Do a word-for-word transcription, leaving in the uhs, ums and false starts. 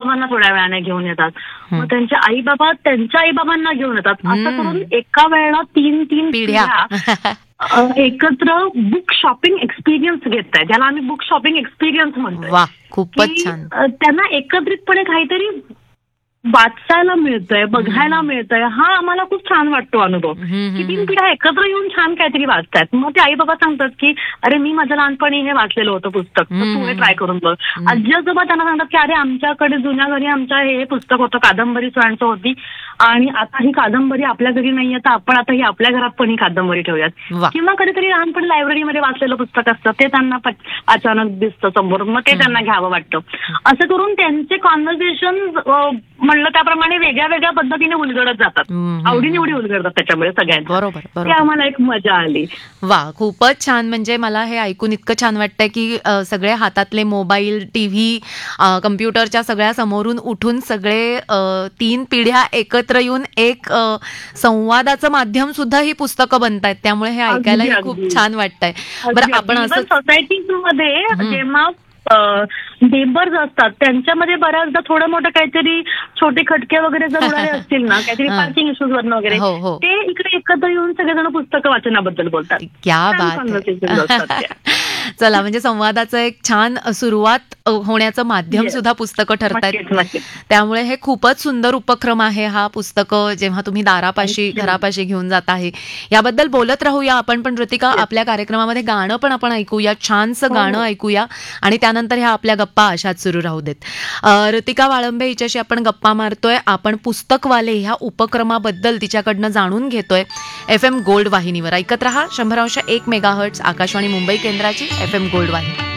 बाबांना थोड्या वेळाने घेऊन येतात, हं. मग त्यांचे आई बाबा त्यांच्या आई बाबांना घेऊन येतात. असं हं. करून एका वेळेला तीन तीन पिढ्या. पिढ्या अ, एकत्र बुक शॉपिंग एक्सपिरियन्स घेत आहे, ज्याला आम्ही बुक शॉपिंग एक्सपिरियन्स म्हणतोय. वा, खूपच की छान. अ, त्यांना एकत्रितपणे काहीतरी वाचायला मिळतंय, बघायला मिळतंय. हा आम्हाला खूप छान वाटतो अनुभव, हं, की हं, तीन हं. पिढ्या एकत्र येऊन छान काहीतरी वाचतायत. मग ते आई बाबा सांगतात की अरे मी माझ्या लहानपणी हे वाचलेलं होतं पुस्तक, तर तू हे हं. ट्राय करून बघ. हं. आजी आजोबा त्यांना सांगतात की अरे आमच्याकडे जुन्या घरी आमच्या हे हे पुस्तक होतं, कादंबरी सोयांचं होती, आणि आता ही कादंबरी आपल्या घरी नाहीये, तर आपण आता ही आपल्या घरात पण ही कादंबरी ठेवूयात. वा. किंवा कधीतरी लहानपणी लायब्ररीमध्ये वाचलेलं पुस्तक असतं, ते त्यांना प- अचानक दिसतं समोर, मग ते हं. त्यांना घ्यावं वाटतं. असं करून त्यांचे कॉन्व्हर्सेशन म्हणलं त्याप्रमाणे वेगळ्या वेगळ्या पद्धतीने उलगडत जातात, हं, हं, आवडीनिवडी हं. उलगडतात त्याच्यामुळे सगळ्यांना. बरोबर, ते बरोबर. आम्हाला एक मजा आली. वा, खूपच छान. म्हणजे मला हे ऐकून इतकं छान वाटतंय, की अ, सगळे हातातले मोबाईल, टीव्ही, अ, कम्प्युटरच्या सगळ्या समोरून उठून सगळे अ, तीन पिढ्या एकत्र येऊन एक अ, संवादाचं माध्यम सुद्धा ही पुस्तकं बनतायत. त्यामुळे हे अगदी ऐकायलाही अगदी खूप छान वाटतंय. बरं, आपण असं सोसायटीमध्ये हं. जेव्हा नेबर्स असतात त्यांच्यामध्ये बऱ्याचदा थोडं मोठं काहीतरी छोटे खटके वगैरे जर उडाले असतील ना, काहीतरी हं. पार्किंग इश्यूज वरनं वगैरे, हो, हो. ते इकडे एकत्र येऊन सगळेजण पुस्तकं वाचनाबद्दल बोलतात. क्या छान बात conversations असतात आहे. त्या. चला, म्हणजे संवादाचं एक छान सुरुवात अ, होण्याचं माध्यम Yes. सुद्धा पुस्तकं ठरतायत. नक्कीच नक्कीच. त्यामुळे हे खूपच सुंदर उपक्रम आहे हा, पुस्तकं जेव्हा तुम्ही दारापाशी, Thank you. घरापाशी घेऊन जात आहे. याबद्दल बोलत राहूया आपण. पण ऋतिका, Yes. आपल्या कार्यक्रमामध्ये गाणं पण आपण ऐकूया, छानसं हो, गाणं हो. ऐकूया, आणि त्यानंतर ह्या आपल्या गप्पा अशाच सुरू राहू देत. अ, ऋतिका वाळंबे हिच्याशी आपण गप्पा मारतोय. आपण पुस्तकवाले ह्या उपक्रमाबद्दल तिच्याकडनं जाणून घेतोय. एफ एम गोल्ड वाहिनीवर ऐकत रहा शंभर अंश एक मेगाहर्ट्ज आकाशवाणी मुंबई केंद्राची एफ एम गोल्ड वाहिनी.